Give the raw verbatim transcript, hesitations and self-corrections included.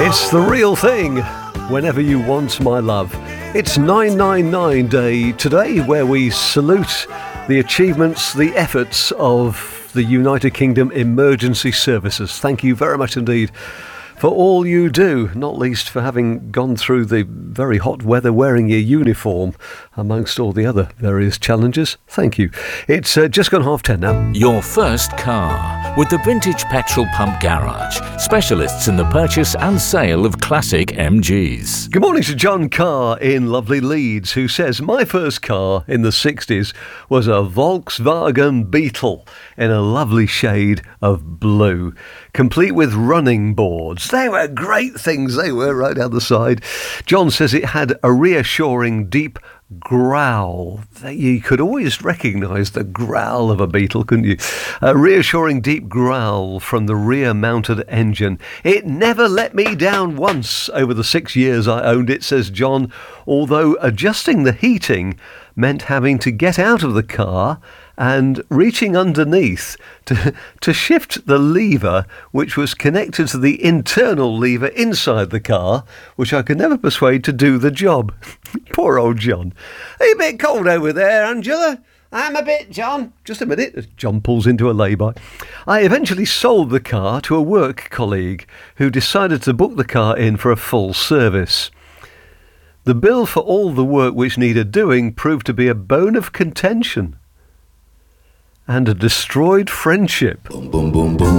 It's the real thing. Whenever you want my love. It's nine nine nine Day today, where we salute the achievements, the efforts of the United Kingdom Emergency Services. Thank you very much indeed for all you do, not least for having gone through the very hot weather wearing your uniform, amongst all the other various challenges. Thank you. It's uh, just gone half ten now. Your first car with the Vintage Petrol Pump Garage, specialists in the purchase and sale of classic M Gs. Good morning to John Carr in lovely Leeds, who says, my first car in the sixties was a Volkswagen Beetle in a lovely shade of blue, complete with running boards. They were great things, they were, right down the side. John says it had a reassuring deep growl. You could always recognise the growl of a Beetle, couldn't you? A reassuring deep growl from the rear-mounted engine. It never let me down once over the six years I owned it, says John, although adjusting the heating meant having to get out of the car and reaching underneath to to shift the lever which was connected to the internal lever inside the car, which I could never persuade to do the job. Poor old John. Are you a bit cold over there, Angela? I'm a bit, John. Just a minute, as John pulls into a lay-by. I eventually sold the car to a work colleague who decided to book the car in for a full service. The bill for all the work which needed doing proved to be a bone of contention and a destroyed friendship. Boom, boom, boom, boom.